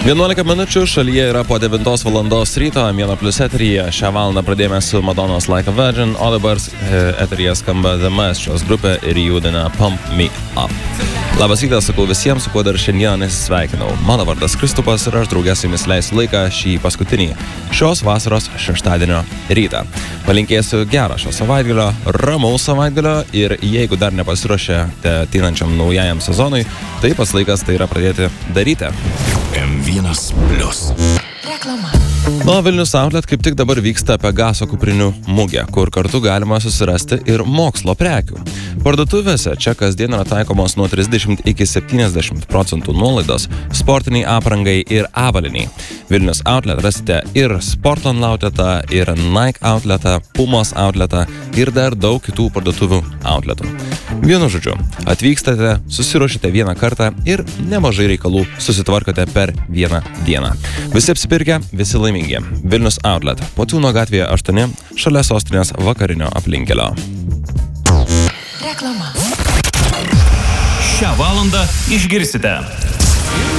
11 minučių šalyje yra po 9 valandos ryto, Mėno Plius eteryje. Šią valandą pradėjome su Madonos Like a Virgin, o dabar eteryje skamba The Maestros grupė ir jų daina Pump Me Up. Labas rytas, sakau visiems, su kuo dar šiandieną nesisveikinau. Mano vardas Kristupas ir aš draugės su jumis leisiu laiką šį paskutinį šios vasaros šeštadienio rytą. Palinkėsiu gerą šio savaitgalio, ramaus savaitgalio ir jeigu dar nepasiruošėte ateinančiam naujajam sezonui, tai pats laikas tai yra pradėti daryti. M1 Plius. Reklama. Vilnius Outlet kaip tik dabar vyksta Pegaso kuprinių mugė, kur kartu galima susirasti ir mokslo prekių. Parduotuvėse čia kasdien yra taikomos nuo 30 iki 70% nuolaidos sportiniai aprangai ir avaliniai. Vilnius Outlet rasite ir Sporton outletą, ir Nike outletą, Pumos outletą ir dar daug kitų parduotuvių outletų. Vienu žodžiu, atvykstate, susiruošite vieną kartą ir nemažai reikalų susitvarkote per vieną dieną. Visi apsipirkę, visi laimingi. Vilnius Outlet, Pociūno gatvėje 8, šalia sostinės vakarinio aplinkelio. Reklama. Šią valandą išgirsite.